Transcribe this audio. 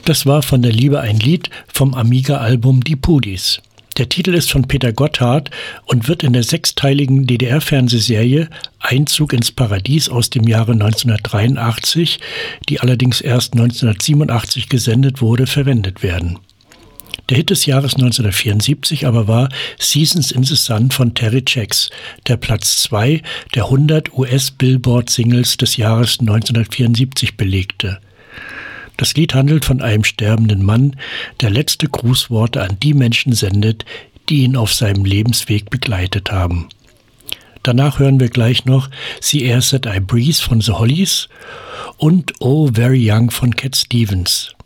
Das war von der Liebe ein Lied vom Amiga-Album Die Pudis. Der Titel ist von Peter Gotthard und wird in der sechsteiligen DDR-Fernsehserie Einzug ins Paradies aus dem Jahre 1983, die allerdings erst 1987 gesendet wurde, verwendet werden. Der Hit des Jahres 1974 aber war Seasons in the Sun von Terry Jacks, der Platz 2 der 100 US-Billboard-Singles des Jahres 1974 belegte. Das Lied handelt von einem sterbenden Mann, der letzte Grußworte an die Menschen sendet, die ihn auf seinem Lebensweg begleitet haben. Danach hören wir gleich noch The Air That I Breathe von The Hollies und Oh Very Young von Cat Stevens.